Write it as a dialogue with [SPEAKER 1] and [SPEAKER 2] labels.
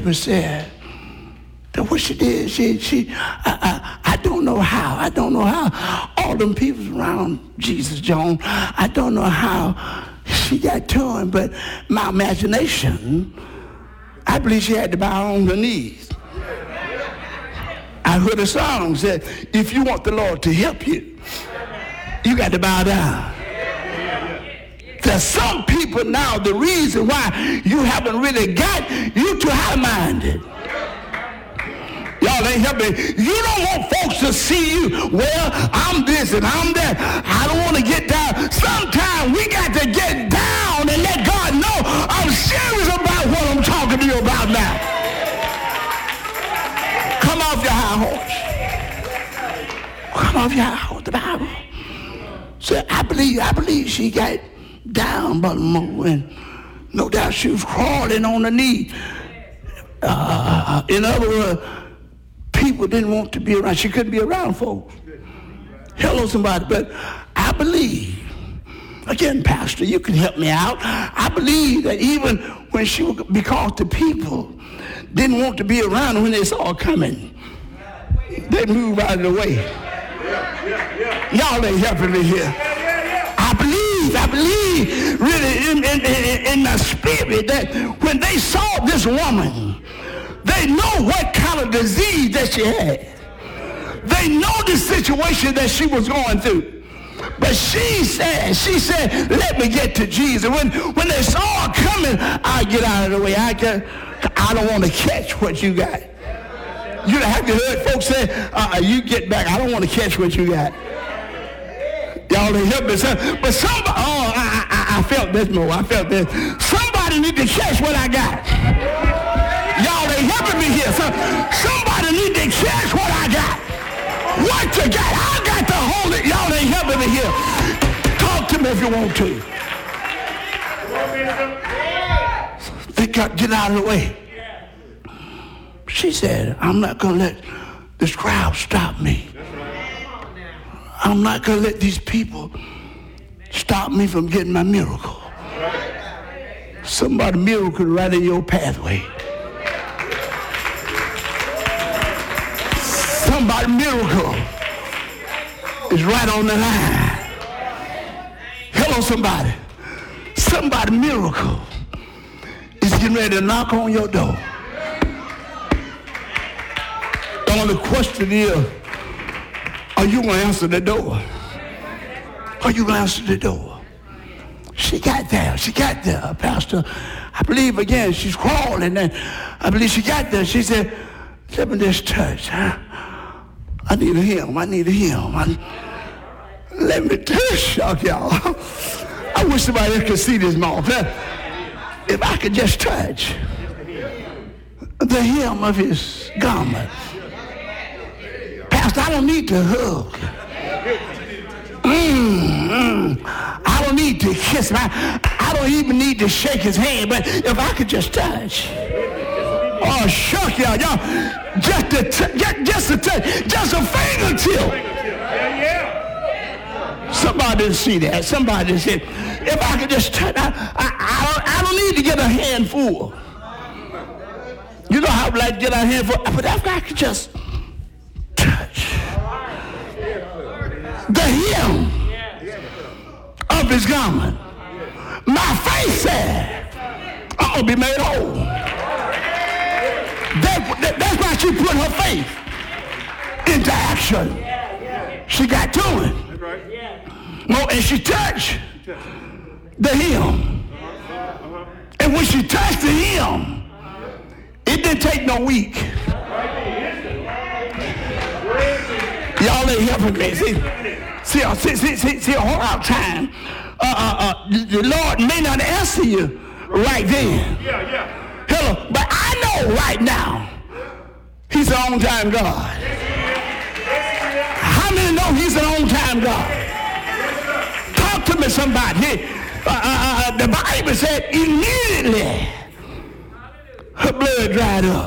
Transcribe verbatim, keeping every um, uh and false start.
[SPEAKER 1] paper said that what she did, she, she I, I, I don't know how. I don't know how. All them people around Jesus, John, I don't know how she got to him, but my imagination, I believe she had to bow on her knees. I heard a song that said, if you want the Lord to help you, you got to bow down. There's some people now, the reason why you haven't really got, you too high-minded. Y'all ain't helping. You don't want folks to see you, well, I'm this and I'm that. I don't want to get down. Sometimes we got to get down and let God know I'm serious about what I'm talking to you about now. Come off your high horse. Come off your high horse. The Bible said, I believe, I believe she got down, Brother Mo, and no doubt she was crawling on her knee. Uh, in other words, people didn't want to be around. She couldn't be around folks. Hello, somebody. But I believe, again, Pastor, you can help me out. I believe that even when she was, because the people didn't want to be around her when they saw her coming, they moved out of the way. Y'all ain't helping me here. I believe, I believe really in, in, in, in my spirit that when they saw this woman, they know what kind of disease that she had. They know the situation that she was going through. But she said, she said, let me get to Jesus. When, when they saw her coming, I'll get out of the way. I, can, I don't want to catch what you got. You have to heard folks say, uh, you get back. I don't want to catch what you got. Y'all ain't help me. But somebody, oh, I, I, I felt this more. I felt this. Somebody need to catch what I got. Y'all ain't helping me here. So somebody need to catch what I got. What you got? I got to hold it. Y'all ain't helping me here. Talk to me if you want to. They got get out of the way. She said, I'm not going to let this crowd stop me. I'm not going to let these people stop me from getting my miracle. Somebody miracle right in your pathway. Somebody miracle is right on the line. Hello, somebody. Somebody miracle is getting ready to knock on your door. The only question is, are you going to answer the door? Are you going to answer the door? She got there. She got there, Pastor. I believe, again, she's crawling. And I believe she got there. She said, let me just touch. Huh? I need a hymn. I need a hymn. I, let me touch y'all. I wish somebody else could see this mouth. If I could just touch the hem of his garment. Pastor, I don't need to hug. Mm, mm. I don't need to kiss him. I, I don't even need to shake his hand. But if I could just touch. Oh, shuck y'all. Y'all, just a, t- just, just a touch. Just a fingertip. Somebody didn't see that. Somebody said, if I could just touch, I, I, I, don't, I don't need to get a handful. You know how I like to get a handful? But if I could just touch the hem of his garment, my faith said, I'm going to be made whole. That, that, that's why she put her faith into action. She got to it. No, and she touched the hem. And when she touched the hem, it didn't take no week. Y'all ain't helping me. See, see, see, see, see, see a whole lot of time, uh, uh, uh, the Lord may not answer you right then.
[SPEAKER 2] Yeah, yeah.
[SPEAKER 1] Hello, but I know right now, he's an on-time God. How many know he's an on-time God? Talk to me, somebody. Uh, uh, uh, the Bible said immediately her blood dried up.